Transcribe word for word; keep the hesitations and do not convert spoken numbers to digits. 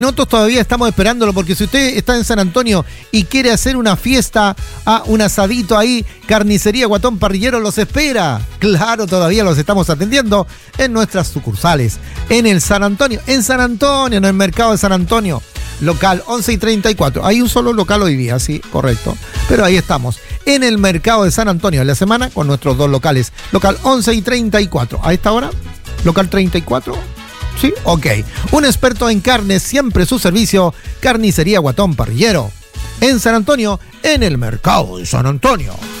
Nosotros todavía estamos esperándolo porque si usted está en San Antonio y quiere hacer una fiesta, ah, un asadito ahí, Carnicería Guatón Parrillero los espera. Claro, todavía los estamos atendiendo en nuestras sucursales. En el San Antonio, en San Antonio, en el mercado de San Antonio. Local once y treinta y cuatro. Hay un solo local hoy día, sí, correcto. Pero ahí estamos, en el mercado de San Antonio, en la semana con nuestros dos locales. Local once y treinta y cuatro. A esta hora, local treinta y cuatro. ¿Sí? Ok. Un experto en carnes, siempre su servicio, Carnicería Guatón Parrillero. En San Antonio, en el mercado de San Antonio.